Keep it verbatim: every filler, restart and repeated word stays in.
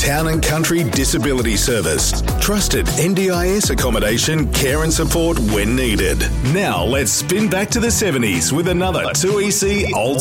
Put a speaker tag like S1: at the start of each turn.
S1: Town and Country Disability Service. Trusted N D I S accommodation, care and support when needed. Now let's spin back to the seventies with another two E C Old